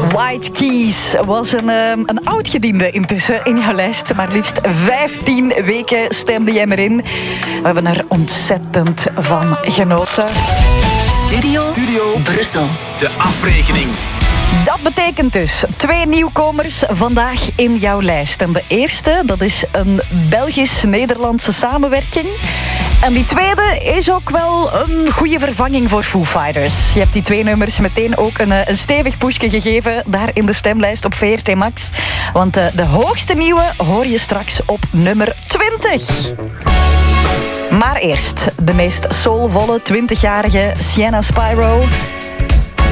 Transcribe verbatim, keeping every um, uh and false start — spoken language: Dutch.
White Keys was een, um, een oud-gediende intussen in jouw lijst. Maar liefst vijftien weken stemde jij erin. We hebben er ontzettend van genoten. Studio, Studio Brussel. De afrekening. Dat betekent dus twee nieuwkomers vandaag in jouw lijst. En de eerste, dat is een Belgisch-Nederlandse samenwerking. En die tweede is ook wel een goede vervanging voor Foo Fighters. Je hebt die twee nummers meteen ook een, een stevig pushje gegeven daar in de stemlijst op V R T Max. Want de, de hoogste nieuwe hoor je straks op nummer twintig. Maar eerst de meest soulvolle twintigjarige Sienna Spyro.